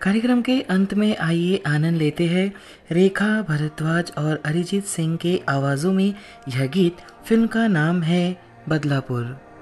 कार्यक्रम के अंत में आइए आनंद लेते हैं रेखा भारद्वाज और अरिजीत सिंह के आवाज़ों में। यह गीत फिल्म का नाम है बदलापुर।